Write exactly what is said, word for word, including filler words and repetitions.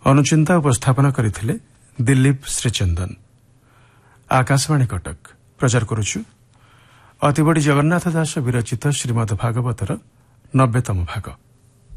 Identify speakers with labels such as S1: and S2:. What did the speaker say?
S1: अनुचिंता उपस्थापन करथिले दिलीप श्रीचंदन। आकाशवाणी कटक प्रचार करुछु अतिबड़ी जगन्नाथ दास विरचित श्रीमद् भागवतर नब्बेतम भाग।